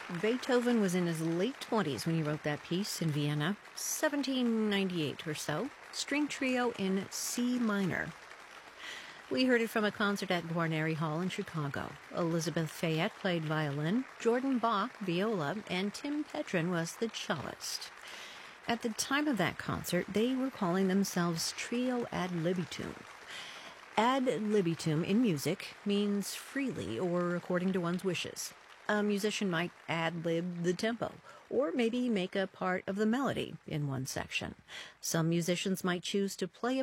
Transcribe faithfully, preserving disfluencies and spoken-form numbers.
Beethoven was in his late twenties when he wrote that piece in Vienna, seventeen ninety-eight or so, string trio in C minor. We heard it from a concert at Guarneri Hall in Chicago. Elizabeth Fayette played violin, Jordan Bach viola, and Tim Petrin was the cellist. At the time of that concert, they were calling themselves Trio Ad Libitum. Ad libitum in music means freely or according to one's wishes. A musician might ad-lib the tempo, or maybe make a part of the melody in one section. Some musicians might choose to play a